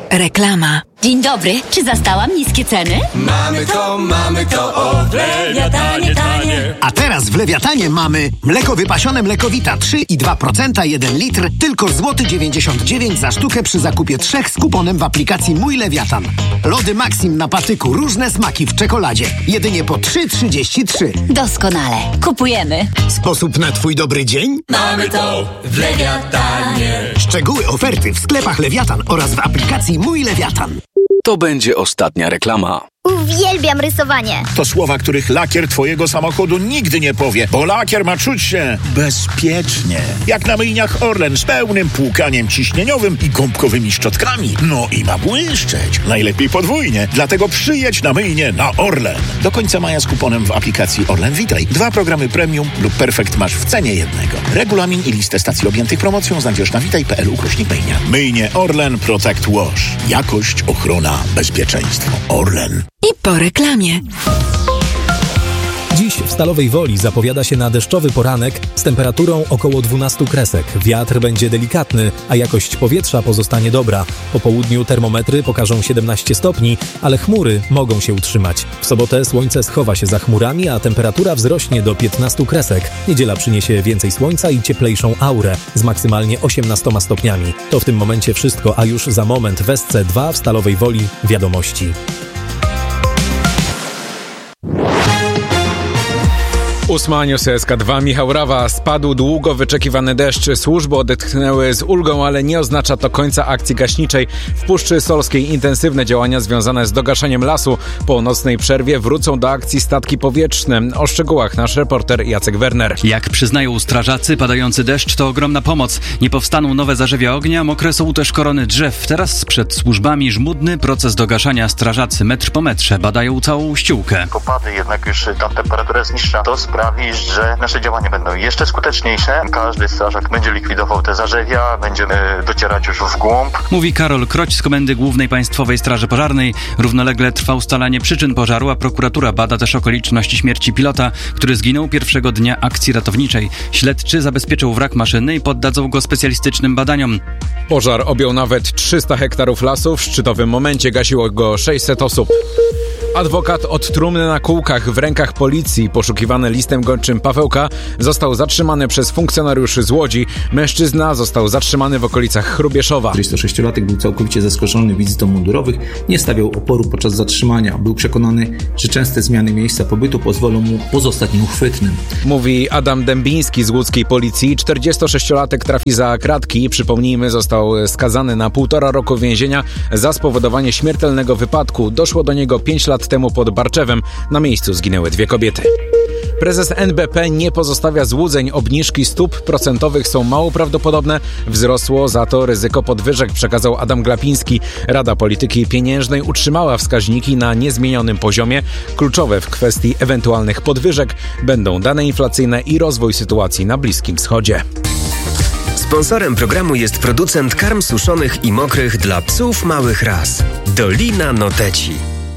Reklama. Dzień dobry, czy zastałam niskie ceny? Mamy to, w Lewiatanie tanie. A teraz w Lewiatanie mamy mleko wypasione Mlekowita 3,2%, 1 litr, tylko złoty 99 za sztukę przy zakupie 3 z kuponem w aplikacji Mój Lewiatan. Lody Maxim na patyku, różne smaki w czekoladzie, jedynie po 3,33. Doskonale, kupujemy. Sposób na twój dobry dzień? Mamy to w Lewiatanie. Szczegóły oferty w sklepach Lewiatan oraz w aplikacji Mój Lewiatan. To będzie ostatnia reklama. Uwielbiam rysowanie. To słowa, których lakier twojego samochodu nigdy nie powie, bo lakier ma czuć się bezpiecznie. Jak na myjniach Orlen z pełnym płukaniem ciśnieniowym i gąbkowymi szczotkami. No i ma błyszczeć. Najlepiej podwójnie. Dlatego przyjedź na myjnię na Orlen. Do końca maja z kuponem w aplikacji Orlen Witaj. 2 programy premium lub perfekt masz w cenie jednego. Regulamin i listę stacji objętych promocją znajdziesz na witaj.pl/myjnia. Myjnie Orlen Protect Wash. Jakość, ochrona, bezpieczeństwo. Orlen. I po reklamie. Dziś w Stalowej Woli zapowiada się na deszczowy poranek z temperaturą około 12 kresek. Wiatr będzie delikatny, a jakość powietrza pozostanie dobra. Po południu termometry pokażą 17 stopni, ale chmury mogą się utrzymać. W sobotę słońce schowa się za chmurami, a temperatura wzrośnie do 15 kresek. Niedziela przyniesie więcej słońca i cieplejszą aurę z maksymalnie 18 stopniami. To w tym momencie wszystko, a już za moment w SC2 w Stalowej Woli wiadomości. 8 News SK2. Michał Rawa. Spadł długo wyczekiwany deszcz. Służby odetchnęły z ulgą, ale nie oznacza to końca akcji gaśniczej. W Puszczy Solskiej intensywne działania związane z dogaszaniem lasu. Po nocnej przerwie wrócą do akcji statki powietrzne. O szczegółach nasz reporter Jacek Werner. Jak przyznają strażacy, padający deszcz to ogromna pomoc. Nie powstaną nowe zarzewia ognia, mokre są też korony drzew. Teraz przed służbami żmudny proces dogaszania. Strażacy metr po metrze badają całą ściółkę. Opady, jednak już tam temperatura jest niższa. To sprawi, że nasze działania będą jeszcze skuteczniejsze. Każdy strażak będzie likwidował te zarzewia, będziemy docierać już w głąb. Mówi Karol Kroć z Komendy Głównej Państwowej Straży Pożarnej. Równolegle trwa ustalanie przyczyn pożaru, a prokuratura bada też okoliczności śmierci pilota, który zginął pierwszego dnia akcji ratowniczej. Śledczy zabezpieczą wrak maszyny i poddadzą go specjalistycznym badaniom. Pożar objął nawet 300 hektarów lasu. W szczytowym momencie gasiło go 600 osób. Adwokat od trumny na kółkach w rękach policji, poszukiwany listem gończym Paweł K., został zatrzymany przez funkcjonariuszy z Łodzi. Mężczyzna został zatrzymany w okolicach Hrubieszowa. 36-latek był całkowicie zaskoczony wizytą mundurowych, nie stawiał oporu podczas zatrzymania. Był przekonany, że częste zmiany miejsca pobytu pozwolą mu pozostać nieuchwytnym. Mówi Adam Dębiński z łódzkiej policji. 46-latek trafi za kratki. Przypomnijmy, został skazany na 1,5 roku więzienia za spowodowanie śmiertelnego wypadku. Doszło do niego 5 lat temu pod Barczewem. Na miejscu zginęły 2 kobiety. Prezes NBP nie pozostawia złudzeń. Obniżki stóp procentowych są mało prawdopodobne. Wzrosło za to ryzyko podwyżek, przekazał Adam Glapiński. Rada Polityki Pieniężnej utrzymała wskaźniki na niezmienionym poziomie. Kluczowe w kwestii ewentualnych podwyżek będą dane inflacyjne i rozwój sytuacji na Bliskim Wschodzie. Sponsorem programu jest producent karm suszonych i mokrych dla psów małych ras. Dolina Noteci.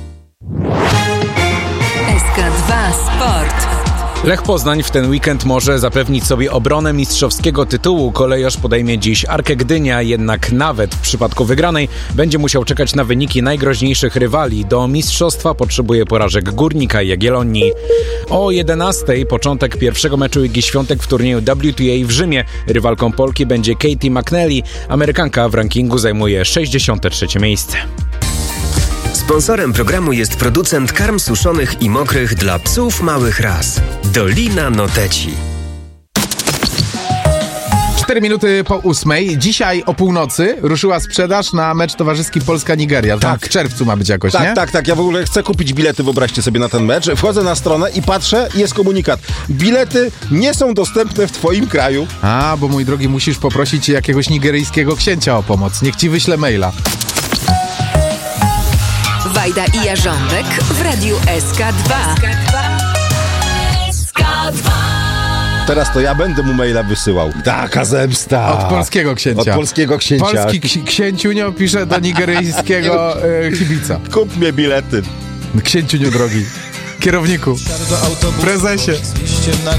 SK2 Sport. Lech Poznań w ten weekend może zapewnić sobie obronę mistrzowskiego tytułu. Kolejorz podejmie dziś Arkę Gdynia, jednak nawet w przypadku wygranej będzie musiał czekać na wyniki najgroźniejszych rywali. Do mistrzostwa potrzebuje porażek Górnika i Jagiellonii. O 11:00 początek pierwszego meczu Igi Świątek w turnieju WTA w Rzymie. Rywalką Polki będzie Katie McNally. Amerykanka w rankingu zajmuje 63. miejsce. Sponsorem programu jest producent karm suszonych i mokrych dla psów małych ras. Dolina Noteci. 4 minuty po 8:00. Dzisiaj o północy ruszyła sprzedaż na mecz towarzyski Polska-Nigeria. Tak. W czerwcu ma być jakoś, nie? Tak. Ja w ogóle chcę kupić bilety, wyobraźcie sobie, na ten mecz. Wchodzę na stronę i patrzę, jest komunikat. Bilety nie są dostępne w twoim kraju. A, bo mój drogi, musisz poprosić jakiegoś nigeryjskiego księcia o pomoc. Niech ci wyśle maila. Wajda i Jarząbek w radiu SK2. Teraz to ja będę mu maila wysyłał. Taka zemsta. Od polskiego księcia. Od polskiego księcia. Polski księciunio pisze do nigeryjskiego kibica. Kup mnie bilety. Księciuniu drogi. Kierowniku. Prezesie.